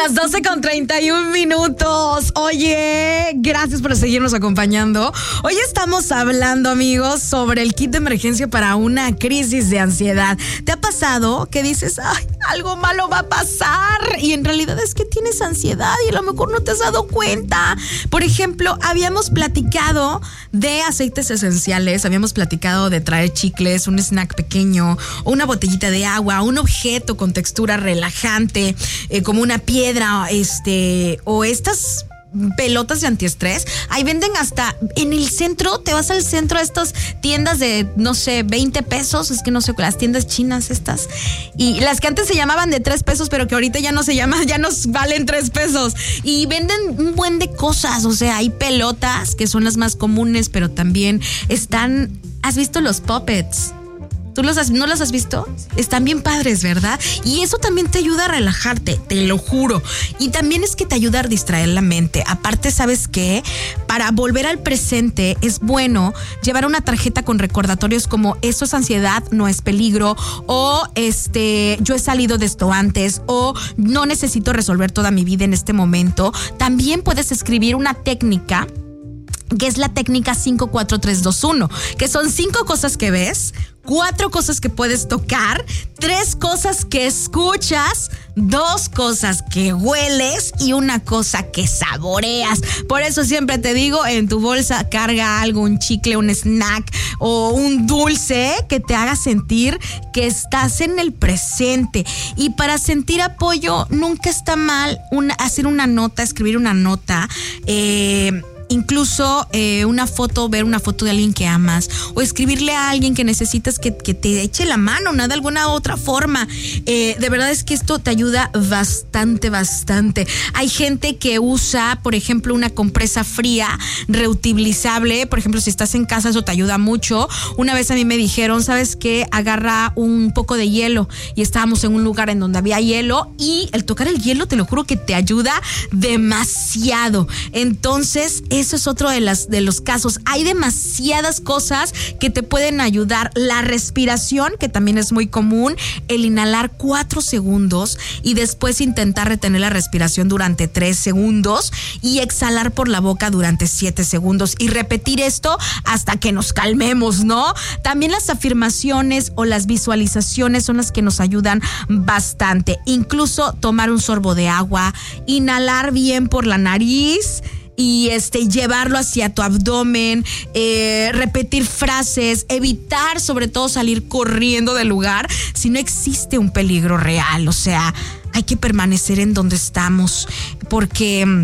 Las 12:31. Oye, gracias por seguirnos acompañando. Hoy estamos hablando, amigos, sobre el kit de emergencia para una crisis de ansiedad. ¿Te ha pasado que dices, ay, algo malo va a pasar? Y en realidad es que tienes ansiedad y a lo mejor no te has dado cuenta. Por ejemplo, habíamos platicado de aceites esenciales, habíamos platicado de traer chicles, un snack pequeño, una botellita de agua, un objeto con textura relajante, como una piedra, o estas pelotas de antiestrés. Ahí venden hasta en el centro. Te vas al centro a estas tiendas de, no sé, 20 pesos. Es que no sé, las tiendas chinas estas. Y las que antes se llamaban de 3 pesos, pero que ahorita ya no se llaman, ya nos valen 3 pesos. Y venden un buen de cosas. O sea, hay pelotas que son las más comunes, pero también están... ¿Has visto los puppets? ¿Tú no los has visto? Están bien padres, ¿verdad? Y eso también te ayuda a relajarte, te lo juro. Y también es que te ayuda a distraer la mente. Aparte, ¿sabes qué? Para volver al presente es bueno llevar una tarjeta con recordatorios como esto es ansiedad, no es peligro, o yo he salido de esto antes, o no necesito resolver toda mi vida en este momento. También puedes escribir una técnica que es la técnica 5-4-3-2-1, que son 5 cosas que ves, 4 cosas que puedes tocar, 3 cosas que escuchas, 2 cosas que hueles y 1 cosa que saboreas. Por eso siempre te digo, en tu bolsa carga algo, un chicle, un snack o un dulce que te haga sentir que estás en el presente. Y para sentir apoyo, nunca está mal hacer una nota, escribir una nota, incluso ver una foto de alguien que amas, o escribirle a alguien que necesitas que te eche la mano, de alguna otra forma. De verdad es que esto te ayuda bastante. Hay gente que usa, por ejemplo, una compresa fría reutilizable. Por ejemplo, si estás en casa, eso te ayuda mucho. Una vez a mí me dijeron, ¿sabes qué? Agarra un poco de hielo, y estábamos en un lugar en donde había hielo, y el tocar el hielo, te lo juro que te ayuda demasiado. Entonces, eso es otro de los casos. Hay demasiadas cosas que te pueden ayudar. La respiración, que también es muy común, el inhalar 4 segundos y después intentar retener la respiración durante 3 segundos y exhalar por la boca durante 7 segundos y repetir esto hasta que nos calmemos, ¿no? También las afirmaciones o las visualizaciones son las que nos ayudan bastante. Incluso tomar un sorbo de agua, inhalar bien por la nariz y llevarlo hacia tu abdomen, repetir frases, evitar sobre todo salir corriendo del lugar si no existe un peligro real. O sea, hay que permanecer en donde estamos, porque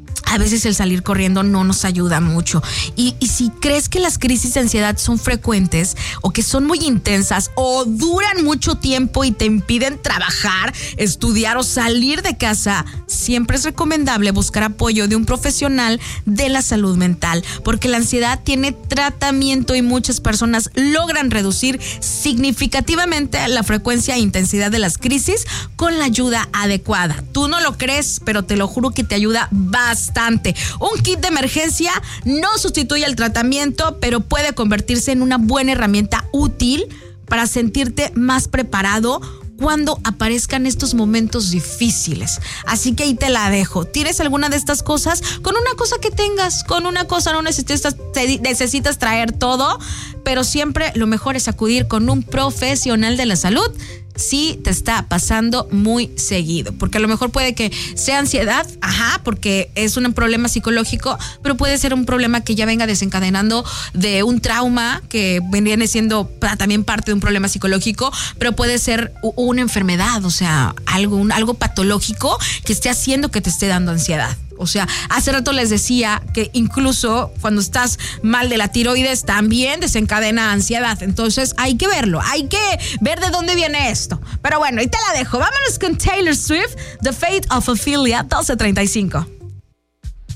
a veces el salir corriendo no nos ayuda mucho. Y si crees que las crisis de ansiedad son frecuentes o que son muy intensas o duran mucho tiempo y te impiden trabajar, estudiar o salir de casa, siempre es recomendable buscar apoyo de un profesional de la salud mental, porque la ansiedad tiene tratamiento y muchas personas logran reducir significativamente la frecuencia e intensidad de las crisis con la ayuda adecuada. Tú no lo crees, pero te lo juro que te ayuda bastante. Un kit de emergencia no sustituye el tratamiento, pero puede convertirse en una buena herramienta útil para sentirte más preparado cuando aparezcan estos momentos difíciles. Así que ahí te la dejo. ¿Tienes alguna de estas cosas? Con una cosa que tengas, con una cosa no necesitas traer todo, pero siempre lo mejor es acudir con un profesional de la salud si te está pasando muy seguido, porque a lo mejor puede que sea ansiedad, porque es un problema psicológico, pero puede ser un problema que ya venga desencadenando de un trauma que viene siendo también parte de un problema psicológico, pero puede ser una enfermedad, o sea, algo patológico que esté haciendo que te esté dando ansiedad. O sea, hace rato les decía que incluso cuando estás mal de la tiroides también desencadena ansiedad. Entonces hay que verlo, hay que ver de dónde viene esto. Pero bueno, ahí te la dejo. Vámonos con Taylor Swift, The Fate of Ophelia, 12:35.